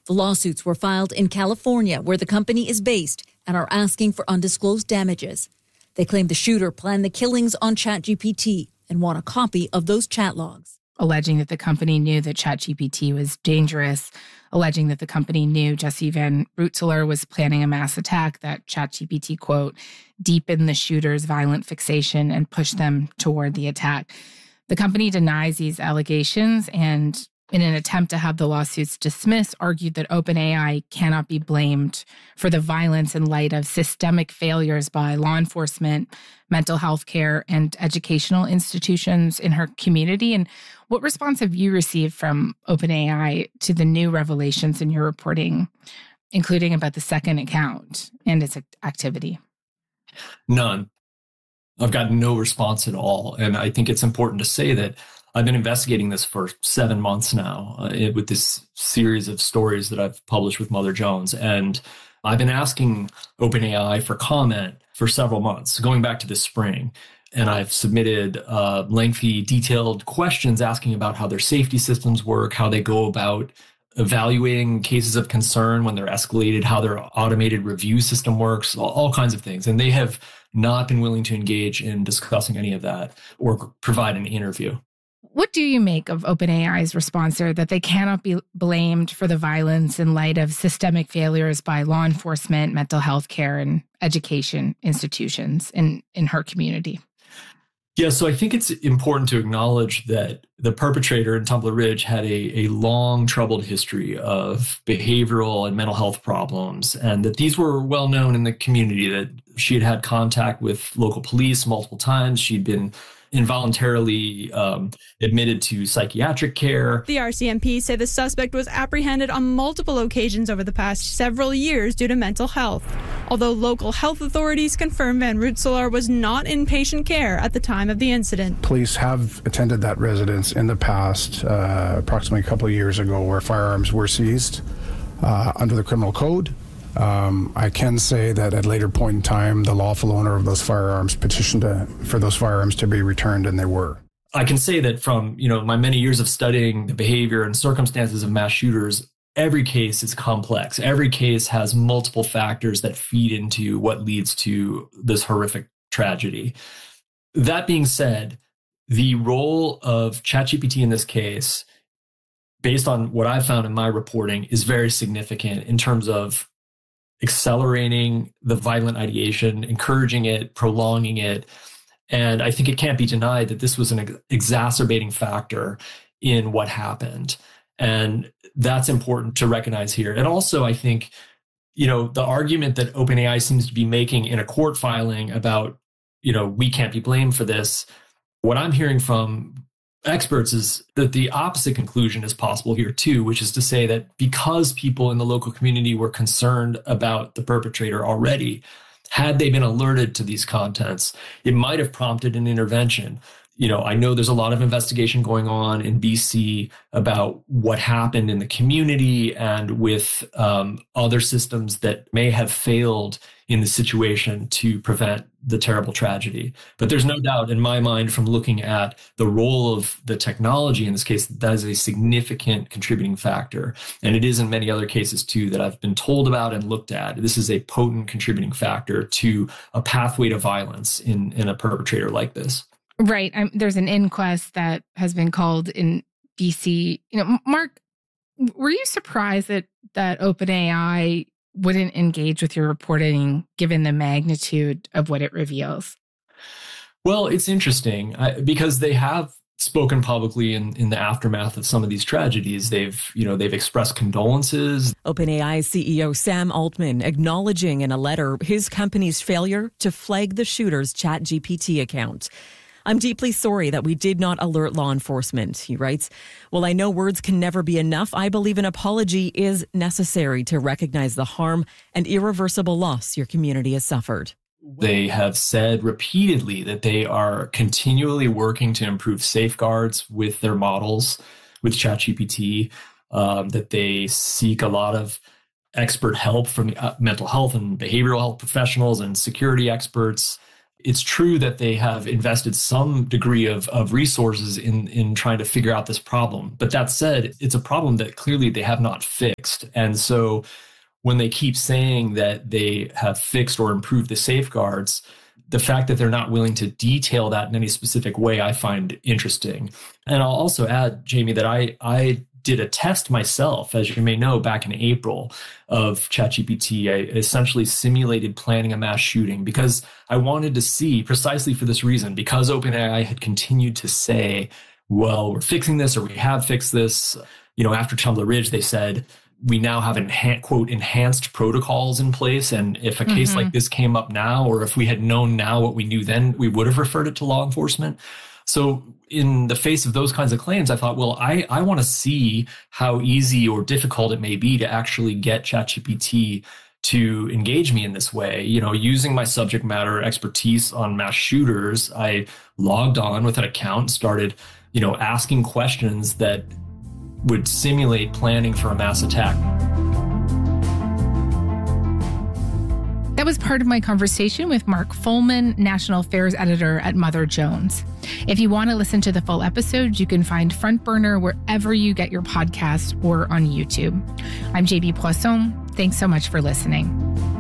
The lawsuits were filed in California, where the company is based, and are asking for undisclosed damages. They claim the shooter planned the killings on ChatGPT and want a copy of those chat logs. Alleging that the company knew that ChatGPT was dangerous, alleging that the company knew Jesse Van Rutzeler was planning a mass attack, that ChatGPT, quote, deepened the shooter's violent fixation and pushed them toward the attack. The company denies these allegations and, in an attempt to have the lawsuits dismissed, argued that OpenAI cannot be blamed for the violence in light of systemic failures by law enforcement, mental health care, and educational institutions in her community. And what response have you received from OpenAI to the new revelations in your reporting, including about the second account and its activity? None. I've gotten no response at all. And I think it's important to say that I've been investigating this for 7 months now with this series of stories that I've published with Mother Jones. And I've been asking OpenAI for comment for several months, going back to this spring. And I've submitted lengthy, detailed questions asking about how their safety systems work, how they go about evaluating cases of concern when they're escalated, how their automated review system works, all kinds of things. And they have not been willing to engage in discussing any of that or provide an interview. What do you make of OpenAI's response there that they cannot be blamed for the violence in light of systemic failures by law enforcement, mental health care, and education institutions in her community? Yeah, so I think it's important to acknowledge that the perpetrator in Tumbler Ridge had a long, troubled history of behavioral and mental health problems, and that these were well known in the community, that she had had contact with local police multiple times. She'd been involuntarily admitted to psychiatric care. The RCMP say the suspect was apprehended on multiple occasions over the past several years due to mental health. Although local health authorities confirm Van Rutzeler was not in patient care at the time of the incident. Police have attended that residence in the past, approximately a couple of years ago, where firearms were seized under the criminal code. I can say that at a later point in time, the lawful owner of those firearms petitioned for those firearms to be returned, and they were. I can say that from my many years of studying the behavior and circumstances of mass shooters, every case is complex. Every case has multiple factors that feed into what leads to this horrific tragedy. That being said, the role of ChatGPT in this case, based on what I've found in my reporting, is very significant in terms of accelerating the violent ideation, encouraging it, prolonging it. And I think it can't be denied that this was an exacerbating factor in what happened. And that's important to recognize here. And also, I think, the argument that OpenAI seems to be making in a court filing about, we can't be blamed for this. What I'm hearing from experts is that the opposite conclusion is possible here too, which is to say that because people in the local community were concerned about the perpetrator already, had they been alerted to these contents, it might have prompted an intervention. I know there's a lot of investigation going on in BC about what happened in the community and with other systems that may have failed in the situation to prevent the terrible tragedy. But there's no doubt in my mind, from looking at the role of the technology in this case, that is a significant contributing factor. And it is in many other cases too that I've been told about and looked at. This is a potent contributing factor to a pathway to violence in a perpetrator like this. Right. There's an inquest that has been called in BC. Mark, were you surprised that OpenAI wouldn't engage with your reporting given the magnitude of what it reveals? Well, it's interesting because they have spoken publicly in the aftermath of some of these tragedies. They've expressed condolences. OpenAI CEO Sam Altman acknowledging in a letter his company's failure to flag the shooter's ChatGPT account. I'm deeply sorry that we did not alert law enforcement, he writes. While I know words can never be enough, I believe an apology is necessary to recognize the harm and irreversible loss your community has suffered. They have said repeatedly that they are continually working to improve safeguards with their models, with ChatGPT, that they seek a lot of expert help from mental health and behavioral health professionals and security experts. it's true that they have invested some degree of resources in trying to figure out this problem. But that said, it's a problem that clearly they have not fixed. And so when they keep saying that they have fixed or improved the safeguards, the fact that they're not willing to detail that in any specific way, I find interesting. And I'll also add, Jamie, that I did a test myself, as you may know, back in April of ChatGPT. I essentially simulated planning a mass shooting because I wanted to see, precisely for this reason, because OpenAI had continued to say, well, we're fixing this, or we have fixed this. After Tumbler Ridge, they said, we now have quote, enhanced protocols in place. And if a case like this came up now, or if we had known now what we knew then, we would have referred it to law enforcement. So in the face of those kinds of claims, I thought, well, I want to see how easy or difficult it may be to actually get ChatGPT to engage me in this way. Using my subject matter expertise on mass shooters, I logged on with an account, started, asking questions that would simulate planning for a mass attack. That was part of my conversation with Mark Fullman, National Affairs Editor at Mother Jones. If you want to listen to the full episode, you can find Front Burner wherever you get your podcasts or on YouTube. I'm JB Poisson. Thanks so much for listening.